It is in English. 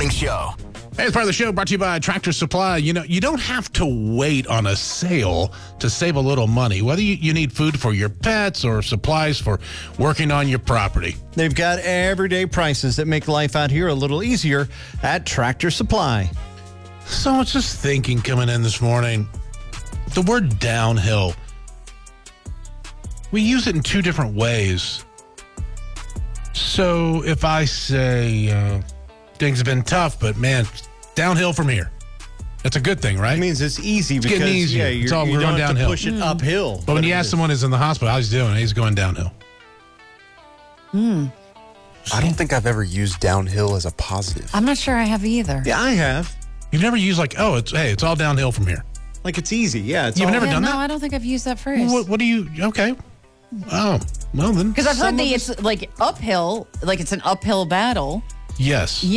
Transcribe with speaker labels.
Speaker 1: Morning Show.
Speaker 2: Hey, it's part of the show brought to you by Tractor Supply. You know, you don't have to wait on a sale to save a little money, whether you need food for your pets or supplies for working on your property.
Speaker 3: They've got everyday prices that make life out here a little easier at Tractor Supply.
Speaker 2: So I was just thinking coming in this morning, the word downhill, we use it in two different ways. So if I say things have been tough, but man, downhill from here. That's a good thing, right?
Speaker 3: It means it's easy because
Speaker 2: getting easier.
Speaker 3: Yeah,
Speaker 2: It's all
Speaker 3: you
Speaker 2: we're
Speaker 3: don't
Speaker 2: going
Speaker 3: have
Speaker 2: downhill.
Speaker 3: to push it uphill.
Speaker 2: But when you ask someone who's in the hospital how he's doing, he's going downhill.
Speaker 4: I don't think I've ever used downhill as a positive.
Speaker 5: I'm not sure I have either.
Speaker 3: Yeah, I have.
Speaker 2: You've never used like, it's all downhill from here.
Speaker 3: Like it's easy. Yeah, it's
Speaker 2: You've
Speaker 3: all,
Speaker 2: never done
Speaker 5: no,
Speaker 2: that?
Speaker 5: I don't think I've used that phrase.
Speaker 2: What do you, okay. Oh, well then.
Speaker 5: Because I've heard
Speaker 2: some of
Speaker 5: it's like uphill, like it's an uphill battle.
Speaker 2: Yes.